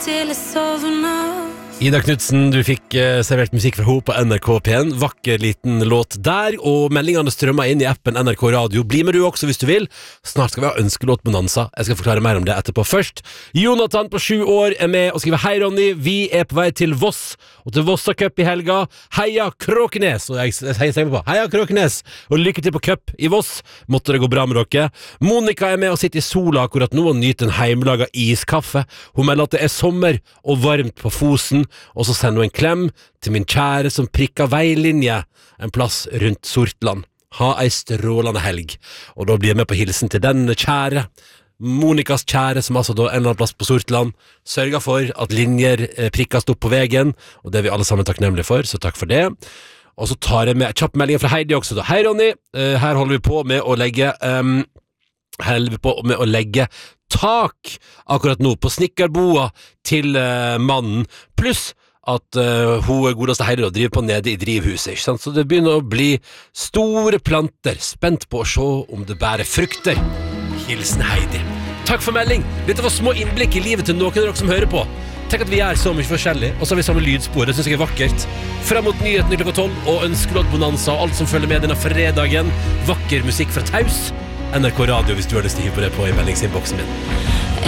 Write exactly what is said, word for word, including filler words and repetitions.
til jeg sovner. Ida Knudsen, du fikk eh, servert musikk fra henne på N R K P en. Vakker liten låt der, og meldingene strømmer inn i appen N R K Radio. Bli med du også hvis du vil. Snart skal vi ha ønskelåtbonanza. Jeg skal forklare mer om det etterpå. Først, Jonathan på sju år er med og skriver: Hei Ronny, vi er på vei til Voss og til Vossa Cup i helga. Heia Kråkenes! Og jeg sier på Heia Kråkenes! Og lykke til på cup i Voss. Måtte det gå bra med dere. Monika er med og sitter i sola akkurat nå og nyter en heimelaga iskaffe. Hun melder at det er sommer og varmt på Fosen. Og så sender hun en klem til min kjære som prikker veilinje en plass rundt Sortland. Ha ei strålende helg. Og da blir jeg med på hilsen til den kjære, Monikas kjære, som altså da en eller annen plass på Sortland sørger for at linjer eh, prikkes opp på veien, og det er vi alle sammen takknemlige for, så takk for det. Og så tar jeg med kjapp melding fra Heidi også da. Hei Ronny, eh, her holder vi på med å legge um, her holder vi på med å legge tak akkurat nå på snikkerboa til uh, mannen, pluss at uh, hun godeste Heidi da driver på nede i drivhuset, ikke sant? Så det begynner å bli store planter, spent på å se om det bærer frukter. Hilsen Heidi. Takk for melding. Dette var små innblikk i livet til noen av dere som hører på. Tenk at vi er så mye forskjellig, og så har vi samme lydspor. Det synes jeg er vakkert. Frem mot nyheten klokka tolv og ønskelåtbonanza og alt som følger med denne fredagen. Vakker musikk fra Taus. N R K Radio hvis du har lyst til å hive på det på i meldingsinnboksen min.